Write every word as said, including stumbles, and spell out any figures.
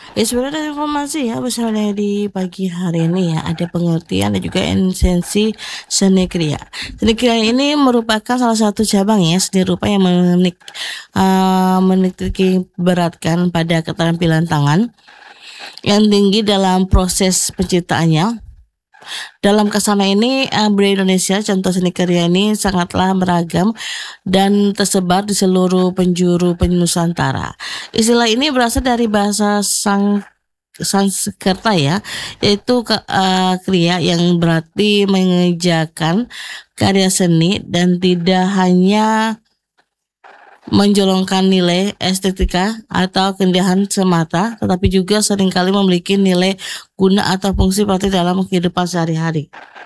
Ya sebenarnya ada informasi ya, misalnya di pagi hari ini ya, ada pengertian dan juga esensi seni kriya. Seni kriya ini merupakan salah satu cabang ya seni rupa yang menik, uh, menitik beratkan pada keterampilan tangan yang tinggi dalam proses penciptaannya. Dalam kesana ini uh, budaya Indonesia, contoh seni karya ini sangatlah beragam dan tersebar di seluruh penjuru Nusantara. Istilah ini berasal dari bahasa Sang Sanskerta ya, yaitu ke, uh, kriya yang berarti mengerjakan karya seni dan tidak hanya menjolongkan nilai estetika atau keindahan semata, tetapi juga seringkali memiliki nilai guna atau fungsi praktik dalam kehidupan sehari-hari.